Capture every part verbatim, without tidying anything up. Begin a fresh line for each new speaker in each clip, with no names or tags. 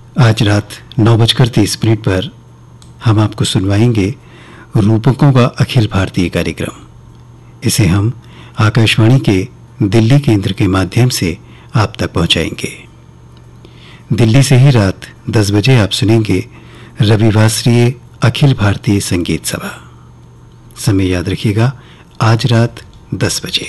आज रात नौ बजकर तीस मिनट पर हम आपको सुनवाएंगे रूपकों का अखिल भारतीय कार्यक्रम। इसे हम आकाशवाणी के दिल्ली केंद्र के माध्यम से आप तक पहुंचाएंगे। दिल्ली से ही रात दस बजे आप सुनेंगे रविवासरीय अखिल भारतीय संगीत सभा। समय याद रखिएगा, आज रात दस बजे।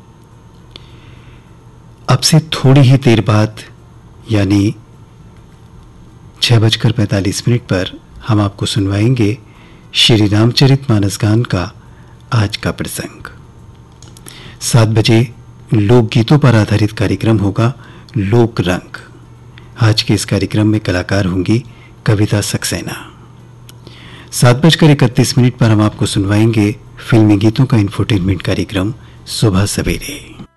अब से थोड़ी ही देर बाद यानी छह बजकर पैंतालीस मिनट पर हम आपको सुनवाएंगे श्री रामचरितमानस गान का आज का प्रसंग। सात बजे लोकगीतों पर आधारित कार्यक्रम होगा लोक रंग। आज के इस कार्यक्रम में कलाकार होंगी कविता सक्सेना। सात बजकर इकतीस मिनट पर हम आपको सुनवाएंगे फिल्मी गीतों का इंफोटेनमेंट कार्यक्रम सुबह सवेरे।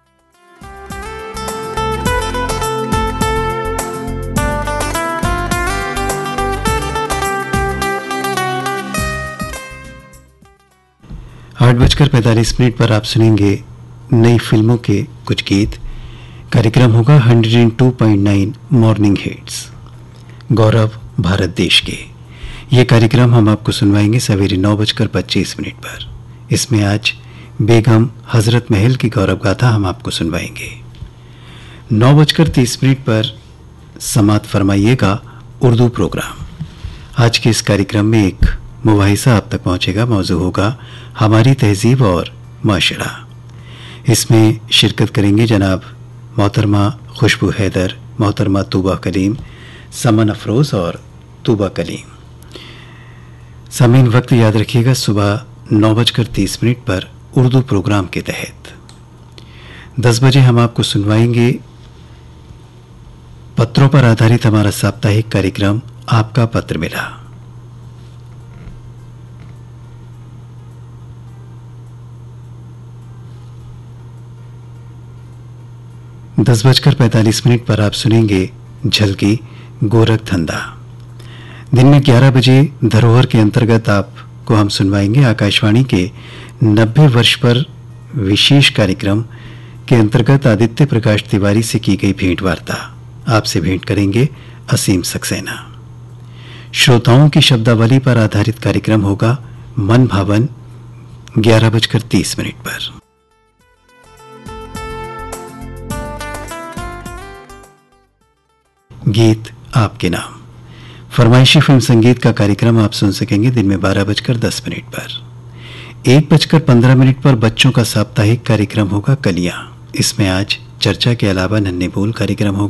आठ बजकर पैंतालीस मिनट पर आप सुनेंगे नई फिल्मों के कुछ गीत। कार्यक्रम होगा एक सौ दो पॉइंट नौ मॉर्निंग हिट्स, गौरव भारत देश के। ये कार्यक्रम हम आपको सुनवाएंगे सवेरे नौ बजकर पच्चीस मिनट पर। इसमें आज बेगम हजरत महल की गौरव गाथा हम आपको सुनवाएंगे। नौ बजकर तीस मिनट पर समात फरमाइएगा उर्दू प्रोग्राम। आज के इस कार्यक्रम में एक मुबाहिसा आप तक पहुंचेगा। मौजू होगा हमारी तहजीब और माशरा। इसमें शिरकत करेंगे जनाब मोहतरमा खुशबू हैदर, मोहतरमा तूबा कलीम, समन अफरोज और तूबा कलीम। सामीन वक्त याद रखिएगा, सुबह नौ बजकर तीस मिनट पर उर्दू प्रोग्राम के तहत। दस बजे हम आपको सुनवाएंगे पत्रों पर आधारित हमारा साप्ताहिक कार्यक्रम आपका पत्र मिला। दस बजकर पैंतालीस मिनट पर आप सुनेंगे झलकी गोरख धंधा। दिन में ग्यारह बजे धरोहर के अंतर्गत आपको हम सुनवाएंगे आकाशवाणी के नब्बे वर्ष पर विशेष कार्यक्रम के अंतर्गत आदित्य प्रकाश तिवारी से की गई भेंट वार्ता। आपसे भेंट करेंगे असीम सक्सेना। श्रोताओं की शब्दावली पर आधारित कार्यक्रम होगा मन भावन, ग्यारह बजकर तीस मिनट पर। गीत आपके नाम, फरमाइशी फिल्म संगीत का कार्यक्रम आप सुन सकेंगे दिन में बारह बजकर दस मिनट पर। एक बजकर पंद्रह मिनट पर बच्चों का साप्ताहिक कार्यक्रम होगा कलियां। इसमें आज चर्चा के अलावा नन्हे बोल कार्यक्रम होगा।